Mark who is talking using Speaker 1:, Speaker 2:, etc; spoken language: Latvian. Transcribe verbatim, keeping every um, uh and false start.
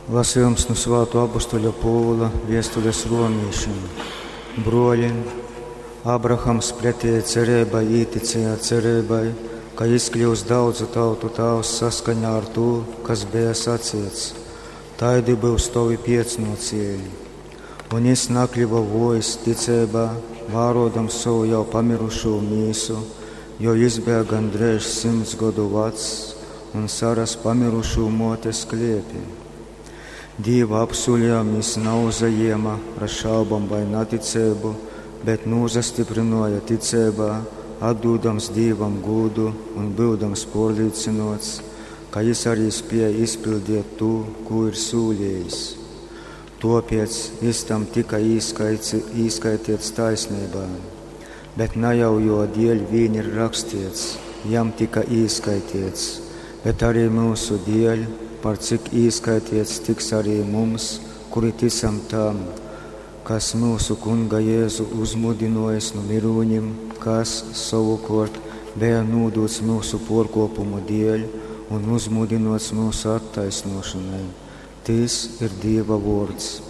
Speaker 1: Lasījums no Svētā apostoļa Pāvila vēstules romiešiem. Broļi, Abrahams pretēji cerībai ieticēja cerībai, ka izkļūs daudzu tautu tēvs saskaņā ar to, kas bija sacīts. Taidi būs tavi pēcnācēji. Un viņš nakļuva vojis ticībā, vārodams savu jau pamirušo mīsu, jo viņš bija gandrīz simts gadu vecs un Saras pamirušo motes klēpī. Dieva apsolījums nav zajiema ar šaubām vai neticību, bet nozastiprināja ticībā, atdodams Dievam godu un būdams pārliecināts, ka viņš arī spēja izpildīt to, ko ir solījis. Tāpēc viņš tam tika izskaitīts taisnībā, bet ne jau jo dēļ vien ir rakstīts, jam tika izskaitīts, bet arī mūsu dēļ, par cik izskaitīts tiks arī mums, kuri ticam tam, kas mūsu Kunga Jēzu uzmudinājis no miruņiem, kas savukārt bija nodots mūsu pārkāpumu dēļ un uzmudināts mūsu attaisnošanai. Tas ir Dieva vārds.